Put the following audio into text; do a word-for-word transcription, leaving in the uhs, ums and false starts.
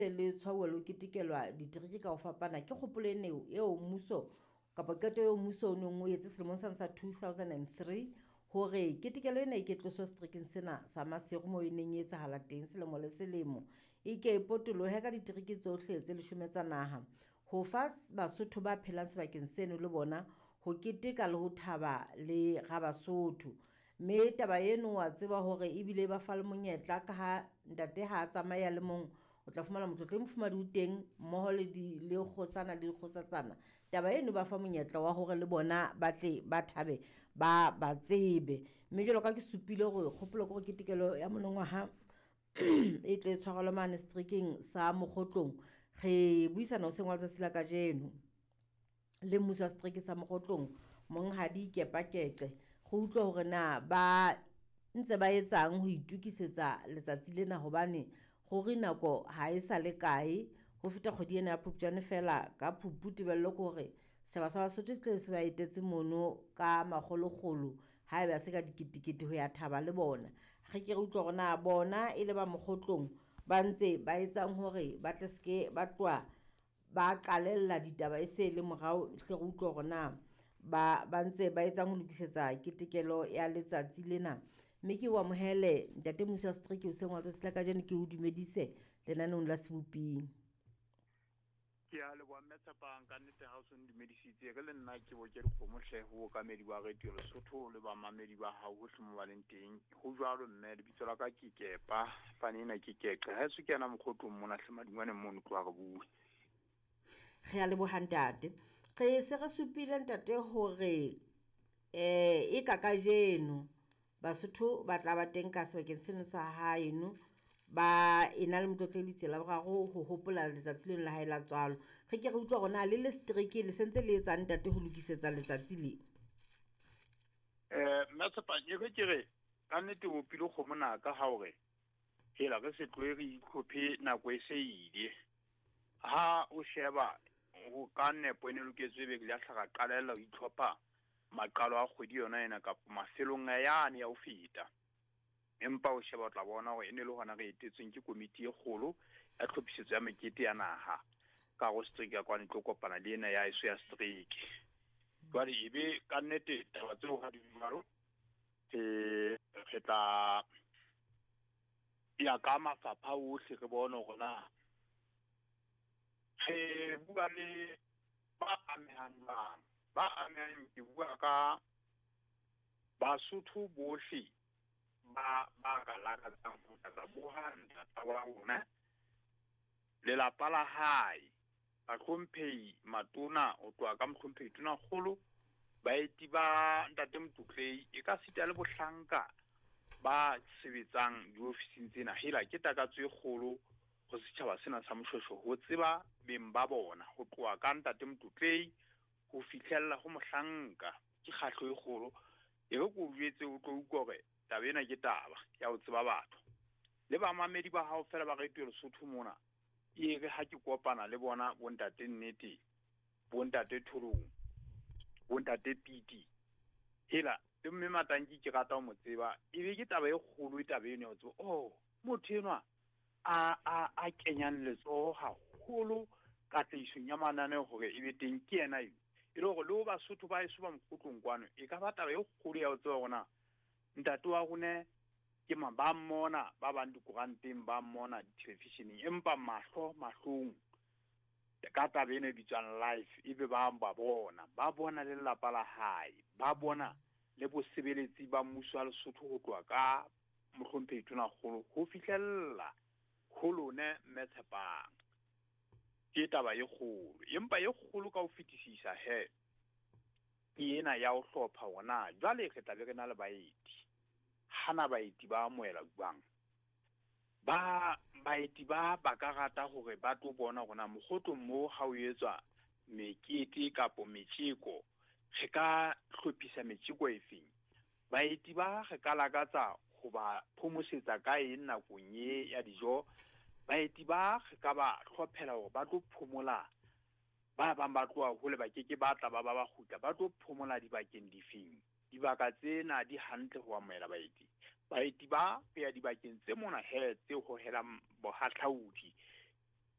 le tshwauelo ke tikelwa ditiriki ka ho fapana ke kgopolo e neo eo mmuso kapa qeto eo mmuso o neng o etse selemong sane sa two thousand three hore ketikelo ena e ke tloswa seterekeng sena sa Maseru moo e neng e etsahala teng selemo le selemo e ke e potolohe ka ditiriki tsohle tse leshome tsa naha ho fa Basotho ba phelang sebakeng seno le bona ho keteka le ho thaba le ga Basotho. Mme taba eno wa tseba hore ebile ba fa le monyetla ka ha ntate ha a tsamaya le mong o tla fumana motlotlo e mofumadi o teng mmoho le di le kgosana le dikgosatsana. Taba eno ba fa monyetla wa hore le bona ba tle ba thabe ba ba tsebe. Mme jwalo ka ke supile hore kgopolo ke hore ketekelo ya monongwaha e tle tshwarelwa mane seterekeng sa Mokgotlong. Re buisana hoseng wa letsatsi la kajeno le mmuso wa setereke sa Mokgotlong monghadi Kepakece go utlwa hore na ba ntse ba etsang ho itukisetsa letsatsi lena hobane gore nako ha e sa le kae ho feta kgwedi ena ya Phupjane fela ka Phupu tebello ke hore setjhaba sa Basotho se tle se ba etetse mono ka makgolokgolo ha eba se ka diketekete ho ya thaba le bona. Ge ke re utlwa hore na bona e le ba Mokgotlong ba ntse ba etsang hore ba tle seke ba tloa ba qalella ditaba e se le morao hle re utlwa hore na ba ba ntse ba etsang ho lokisetsa ketekelo ya letsatsi lena. Mme ke wa mohele ntate Musa wa setereke o seng wa letsatsi la kajeno ke o dumedise lenanong la seboping. Ke a le bwa Metsapang ka nnete ha o se ndumedisitse ke le nna ke bo ke dikgomohle ho ka medi ba Radio Lesotho le ba mamedi ba hao ho hle mo baleng teng ho jwalo mme le bitso la ka ke Kepa fanena ke Keke ha se kena Mokgotlong mona hle madingwane mono tloa re bue. Re a le bohantate re se re supile ntate hore eh e ka kajeno Basotho ba tla ba teng ka sebakeng seno sa haeno ba ena le motlotlo le tsela boraro ho hopola letsatsi leno la hae la tswalo. Re ke re utlwa gona le le setereke le sentse le etsang ntate ho lokisetsa letsatsi le eh Metsapang ye ke re ka nnete o pile go mona ka ha hore hela re se tloe re ikhophe nako e se ile ha o sheba o ka nepo ene loketswe be le a hlaga qalella ho itlhopha maqalo a kgwedi yona ena ka mafelong a yane ya ho feta empa o sheba o tla bona hore ene le hona re etetseng ke komiti e kgolo ya tlhophisetso ya mekete ya naha ka go setereke ya kwane tlo kopana le ena ya iso ya setereke jwale ebe ka nnete taba tseo ga di maro eh re tla ya ka mafapha ohle re bone hore na re bua le ba amehang bang ba amehang ke bua ka Basotho bohle ba ba ka lakatsang ho tla boha ntate wa rona le la pala hae ba hlomphehi matona o tloa ka mohlomphehi tona kgolo ba eti ba ntate Mtuklei e ka sita le bohlanka ba sebetsang diofising tsena hela ke takatso e kgolo go setjhaba sena sa moshosho ho tseba beng ba bona ho tloa ka ntate Mtuklei ho fihlella ho mohlanka ke kgahlo e kgolo e re go jwetse o tlo utlwa hore taba ena ke taba ya ho tseba batho le ba mamedi ba hao fela ba Radio Lesotho mona e re ha ke kopana le bona bo ntate nnete bo ntate Thulong bo ntate Piti hela le mme Matanki ke rata ho mo tseba e be ke taba e kgolo e taba eno ya ho tseba oh motho enwa a a a kenyang letsoho haholo ka tleisong ya mananeo hore e be teng ke yena eo e le hore le ho Basotho ba eso ba Mokgotlong kwano e ka ba taba e kgolo ya ho tseba hona ntate wa rona ke ma ba mmona ba bang dikoranteng ba mmona di-televisioneng empa mahlo mahlong ka taba ena e bitswang live ebe ba ba bona ba bona le lelapa la hae ba bona le bosebeletsi ba mmuso wa Lesotho ho tloa ka mohlomphehi tona kgolo ho fihlella kgolone Metsapang ke taba e kgolo empa e kgolo ka ho fetisisa he ke ena ya ho hlopha hona jwale re tla be re na le baeti hana baeti ba moela bang ba baeti ba ba ka rata hore ba tlo bona hore na Mokgotlong mo ha o etswa mekete kapo metjeko re ka hlophisa metjeko efeng baeti ba re ka lakatsa go ba phomosetsa ka eng nakong ye ya dijo baeti ba re ka ba hlophela hore ba tlo phomola ba bang ba tloa ho le ba keke ba tla ba ba ba kgutla ba tlo phomola dibakeng difeng dibaka tsena di hantle ho amohela baeti baeti ba ya dibakeng tse mona he tse ho hela bohahlaudi